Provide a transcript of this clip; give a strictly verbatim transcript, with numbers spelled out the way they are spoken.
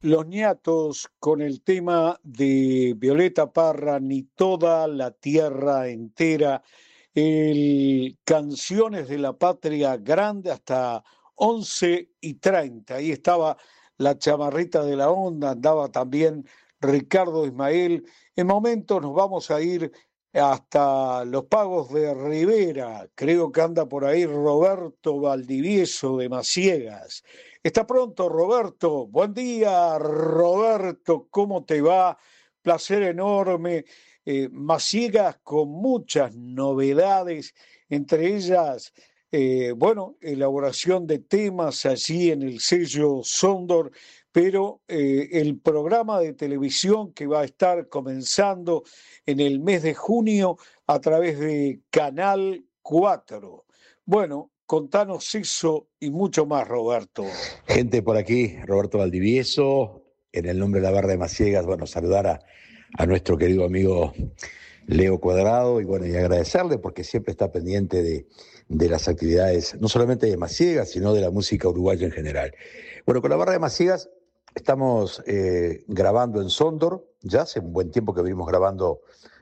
Los Ñatos con el tema de Violeta Parra, Ni toda la tierra entera, el Canciones de la Patria Grande hasta once y treinta. Ahí estaba la chamarrita de la onda, andaba también Ricardo Ismael. En momentos nos vamos a ir hasta los Pagos de Rivera. Creo que anda por ahí Roberto Valdivieso de Maciegas. Está pronto, Roberto. Buen día, Roberto. ¿Cómo te va? Placer enorme. Eh, Maciegas con muchas novedades, entre ellas, eh, bueno, elaboración de temas allí en el sello Sondor, pero eh, el programa de televisión que va a estar comenzando en el mes de junio a través de Canal cuatro. Bueno, contanos eso y mucho más, Roberto. Gente por aquí, Roberto Valdivieso, en el nombre de la Barra de Maciegas, bueno, saludar a, a nuestro querido amigo Leo Cuadrado y bueno, y agradecerle porque siempre está pendiente de, de las actividades, no solamente de Maciegas, sino de la música uruguaya en general. Bueno, con la Barra de Maciegas estamos eh, grabando en Sondor, ya hace un buen tiempo que venimos grabando